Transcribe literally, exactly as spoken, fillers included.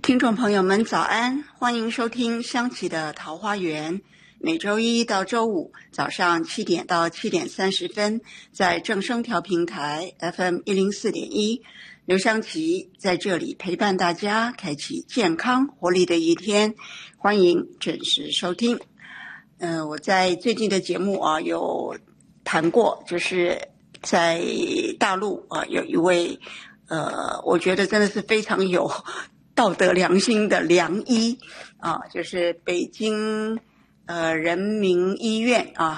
听众朋友们早安，欢迎收听香琪的桃花源，每周一到周五早上七点到七点三十分，在正声调频台 F M 一零四点一，刘香琪在这里陪伴大家，开启健康活力的一天，欢迎准时收听。呃，我在最近的节目啊有谈过，就是在大陆啊有一位呃，我觉得真的是非常有道德良心的良医啊，就是北京呃人民医院啊